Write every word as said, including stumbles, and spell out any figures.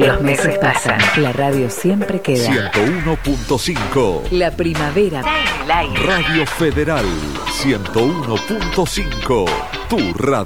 Los meses pasan. La radio siempre queda. ciento uno punto cinco. La primavera está en el aire. Radio Federal ciento uno punto cinco. Tu radio.